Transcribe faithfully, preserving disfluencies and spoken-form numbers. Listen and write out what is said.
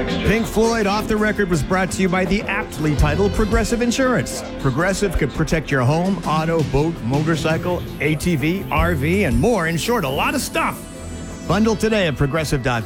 Pink Floyd Off the Record was brought to you by the aptly titled Progressive Insurance. Progressive could protect your home, auto, boat, motorcycle, A T V, R V, and more. In short, a lot of stuff. Bundle today at progressive dot